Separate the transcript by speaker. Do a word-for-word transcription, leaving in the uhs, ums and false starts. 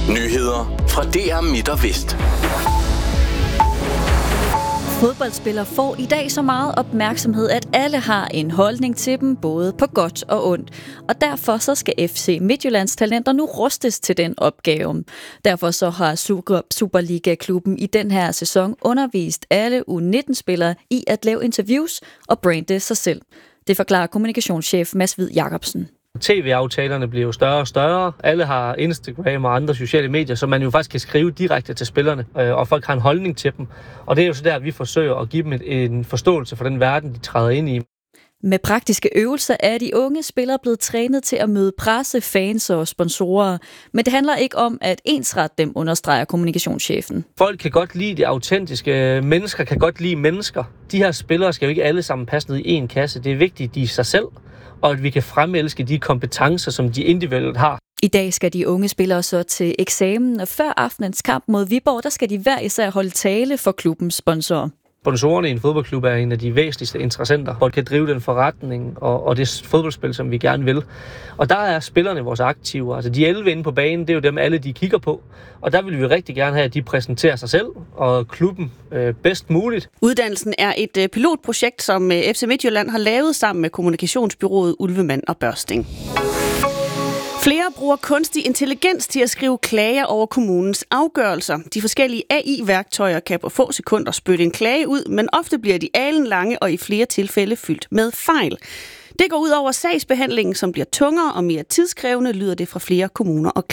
Speaker 1: Nyheder fra D R Midt og Vest.
Speaker 2: Fodboldspillere får i dag så meget opmærksomhed, at alle har en holdning til dem, både på godt og ondt. Og derfor så skal F C Midtjyllands talenter nu rustes til den opgave. Derfor så har Superliga-klubben i den her sæson undervist alle U nitten-spillere i at lave interviews og brande sig selv. Det forklarer kommunikationschef Mads Hvid Jacobsen.
Speaker 3: T V-aftalerne bliver jo større og større. Alle har Instagram og andre sociale medier, så man jo faktisk kan skrive direkte til spillerne, og folk har en holdning til dem. Og det er jo så der, at vi forsøger at give dem en forståelse for den verden, de træder ind i.
Speaker 2: Med praktiske øvelser er de unge spillere blevet trænet til at møde presse, fans og sponsorer. Men det handler ikke om at ensrette dem, understreger kommunikationschefen.
Speaker 3: Folk kan godt lide de autentiske. Mennesker kan godt lide mennesker. De her spillere skal jo ikke alle sammen passe ned i én kasse. Det er vigtigt, de er sig selv, og at vi kan fremelske de kompetencer, som de individuelt har.
Speaker 2: I dag skal de unge spillere så til eksamen, og før aftenens kamp mod Viborg, der skal de hver især holde tale for klubbens sponsorer.
Speaker 3: Sponsorerne i en fodboldklub er en af de væsentligste interessenter, hvor de kan drive den forretning og, og det fodboldspil, som vi gerne vil. Og der er spillerne vores aktiver. Altså de elleve inde på banen, det er jo dem alle, de kigger på. Og der vil vi rigtig gerne have, at de præsenterer sig selv og klubben øh, bedst muligt.
Speaker 4: Uddannelsen er et øh, pilotprojekt, som øh, F C Midtjylland har lavet sammen med kommunikationsbyrået Ulvemand og Børsting. Flere bruger kunstig intelligens til at skrive klager over kommunens afgørelser. De forskellige A I-værktøjer kan på få sekunder spytte en klage ud, men ofte bliver de alenlange og i flere tilfælde fyldt med fejl. Det går ud over sagsbehandlingen, som bliver tungere og mere tidskrævende, lyder det fra flere kommuner og